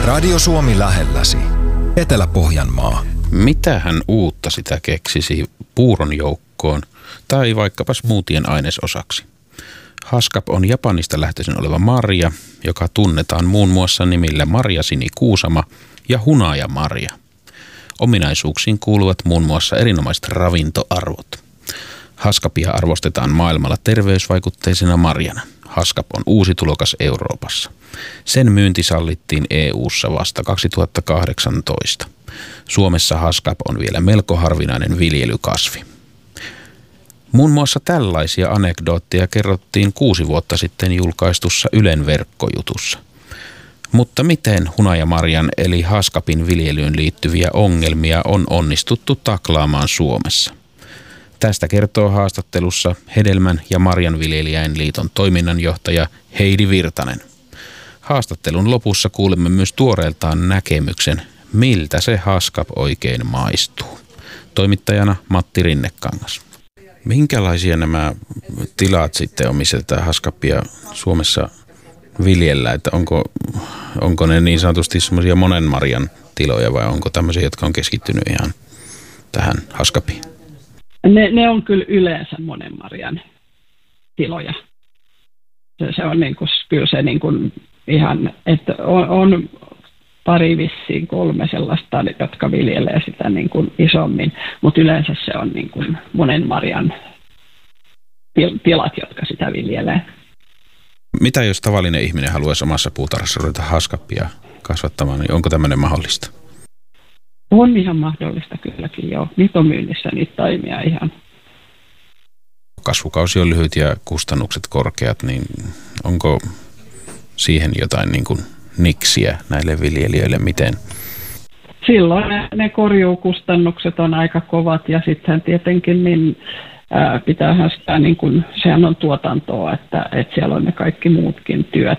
Radio Suomi lähelläsi. Etelä-Pohjanmaa. Mitähän uutta sitä keksisi puuron joukkoon tai vaikkapa smoothien ainesosaksi? Haskap on Japanista lähtöisin oleva marja, joka tunnetaan muun muassa nimillä marjasinikuusama ja hunajamarja. Ominaisuuksiin kuuluvat muun muassa erinomaiset ravintoarvot. Haskapia arvostetaan maailmalla terveysvaikutteisena marjana. Haskap on uusi tulokas Euroopassa. Sen myynti sallittiin EU:ssa vasta 2018. Suomessa haskap on vielä melko harvinainen viljelykasvi. Muun muassa tällaisia anekdootteja kerrottiin 6 vuotta sitten julkaistussa Ylen verkkojutussa. Mutta miten hunajamarjan eli haskapin viljelyyn liittyviä ongelmia on onnistuttu taklaamaan Suomessa? Tästä kertoo haastattelussa Hedelmän- ja Marjanviljelijäin liiton toiminnanjohtaja Heidi Virtanen. Haastattelun lopussa kuulemme myös tuoreeltaan näkemyksen, miltä se haskap oikein maistuu. Toimittajana Matti Rinnekangas. Minkälaisia nämä tilat sitten on, missä tätä haskapia Suomessa viljellään? Että onko ne niin sanotusti semmoisia monen marjan tiloja vai onko tämmöisiä, jotka on keskittynyt ihan tähän haskapiin? Ne on kyllä yleensä monen marjan tiloja. Se on niin kuin, kyllä se niin kuin ihan, että on pari vissiin 3 sellaista, jotka viljelee sitä niin kuin isommin, mutta yleensä se on niin kuin monen marjan tilat, jotka sitä viljelee. Mitä jos tavallinen ihminen haluaisi omassa puutarhassa ruveta haskapia kasvattamaan, niin onko tämmöinen mahdollista? On ihan mahdollista kylläkin, joo. Niitä on myynnissä, niitä taimia ihan. Kasvukausi on lyhyt ja kustannukset korkeat, niin onko siihen jotain niin kuin niksiä näille viljelijöille, miten? Silloin ne korjuukustannukset on aika kovat ja sitten tietenkin niin pitäähän sitä, niin kuin, sehän on tuotantoa, että siellä on ne kaikki muutkin työt,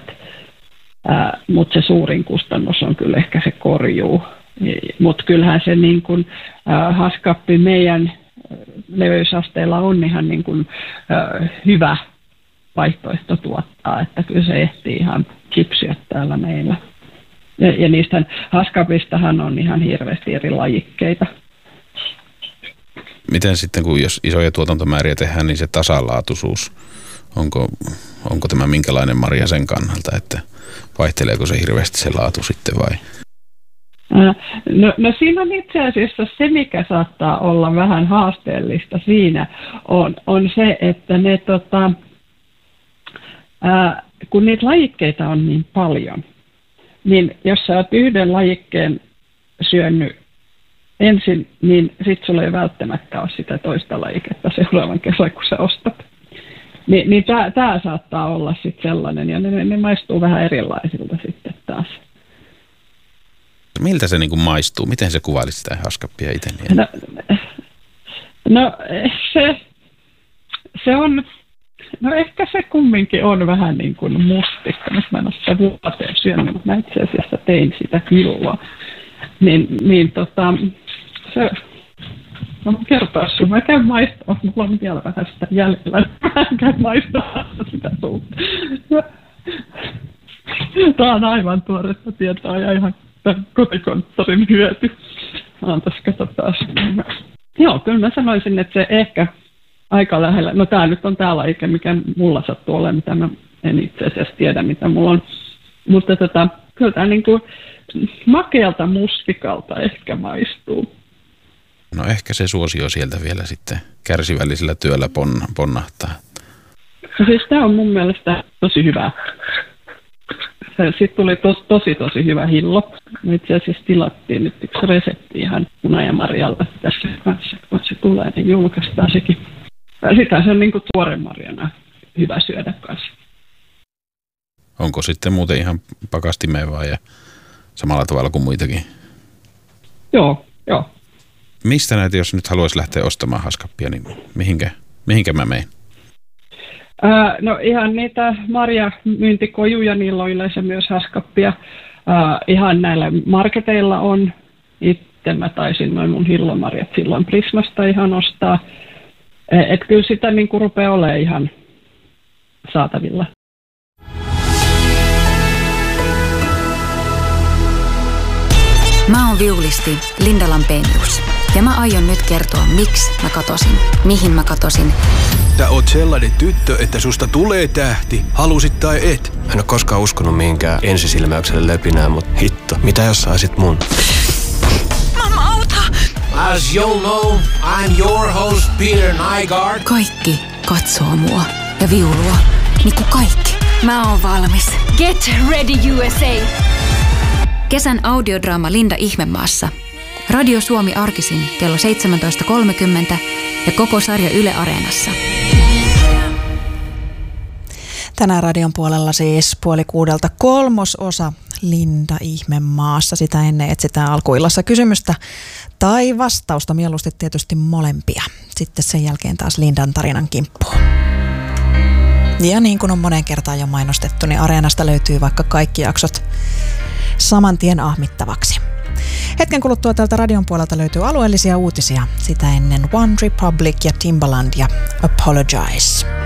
mutta se suurin kustannus on kyllä ehkä se korjuu. Mutta kyllähän se niin kuin, haskappi meidän leveysasteella on ihan niin kuin, hyvä vaihtoehto tuottaa, että kyllä se ehtii ihan kipsyä täällä meillä. Ja niistä haskapistahan on ihan hirveästi eri lajikkeita. Miten sitten, kun jos isoja tuotantomääriä tehdään, niin se tasalaatuisuus, onko tämä minkälainen marja sen kannalta, että vaihteleeko se hirveästi se laatu sitten vai? No siinä on itse asiassa se, mikä saattaa olla vähän haasteellista siinä, on se, että ne kun niitä lajikkeita on niin paljon, niin jos sä oot yhden lajikkeen syönyt ensin, niin sit sulla ei välttämättä ole sitä toista lajiketta seuraavan kerran, kun sä ostat. Niin tää saattaa olla sitten sellainen, ja ne maistuu vähän erilaisilta sitten taas. Miltä se niin kuin maistuu? Miten se kuvailisi sitä haskapia itse? No se on, no ehkä se kumminkin on vähän niin kuin mustikka. Nyt mä en ole sitä vuoteen syönyt, mutta mä itse asiassa tein sitä hilloa. Se, no mä kertaan sun, mä käyn maistamaan, mulla on vielä vähän sitä jäljellä, mä käyn maistamaan sitä suutta. Tää on aivan tuoretta tietoa ja ihan kotikonttorin hyöty. Antas katsotaan. Joo, kyllä mä sanoisin, että se ehkä aika lähellä. No tää nyt on täällä eikä mikä mulla sattuu olemaan, mitä mä en itse asiassa tiedä, mitä mulla on. Mutta kyllä tää niinku makealta mustikalta ehkä maistuu. No ehkä se suosio sieltä vielä sitten kärsivällisellä työllä ponnahtaa. No siis tää on mun mielestä tosi hyvä. Sitten tuli tosi hyvä hillo. Me itse asiassa tilattiin nyt yksi resepti ihan hunajamarjalta tässä kanssa. Kun se tulee, niin julkaistaan sekin. Sitä se on niin kuin tuoremarjana hyvä syödä kanssa. Onko sitten muuten ihan pakastimeen vai ja samalla tavalla kuin muitakin? Joo. Mistä näitä, jos nyt haluaisi lähteä ostamaan haskappia, niin mihinkä mä menen? No ihan niitä marjamyyntikojuja, niillä on yleensä myös haskappia. Ihan näillä marketeilla on. Itse mä taisin noin mun hillomarjat silloin Prismasta ihan ostaa. Että kyllä sitä niin kuin rupeaa olemaan ihan saatavilla. Mä oon viulisti Linda Lampenius. Ja mä aion nyt kertoa, miksi mä katosin, mihin mä katosin. Sä oot sellainen tyttö, että susta tulee tähti, halusit tai et. Mä en oo koskaan uskonut mihinkään ensisilmäykselle löpinään, mut hitto, mitä jos saisit mun? Mamma, auta! As you'll know, I'm your host Peter Nygaard. Kaikki katsoo mua ja viulua. Niinku kaikki. Mä oon valmis. Get ready USA! Kesän audiodraama Linda Ihmemaassa. Radio Suomi arkisin kello 17.30 ja koko sarja Yle Areenassa. Tänään radion puolella siis 5:30 kolmososa Linda Ihmemaassa. Sitä ennen etsitään alkuillassa kysymystä tai vastausta, mieluusti tietysti molempia. Sitten sen jälkeen taas Lindan tarinan kimppuun. Ja niin kuin on moneen kertaan jo mainostettu, niin Areenasta löytyy vaikka kaikki jaksot saman tien ahmittavaksi. Hetken kuluttua tältä radion puolelta löytyy alueellisia uutisia. Sitä ennen One Republic ja Timbaland ja Apologize.